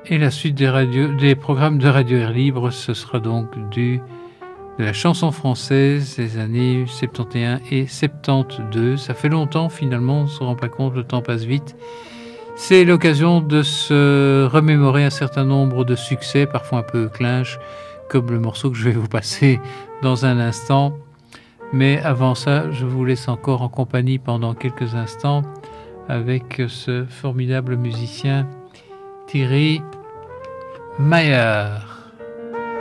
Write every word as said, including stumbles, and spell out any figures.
Et la suite des, radios, des programmes de Radio Air Libre, ce sera donc du, de la chanson française des années soixante et onze et soixante-douze. Ça fait longtemps finalement, on ne se rend pas compte, le temps passe vite. C'est l'occasion de se remémorer un certain nombre de succès, parfois un peu clinches, comme le morceau que je vais vous passer dans un instant. Mais avant ça, je vous laisse encore en compagnie pendant quelques instants avec ce formidable musicien Thierry Maillard.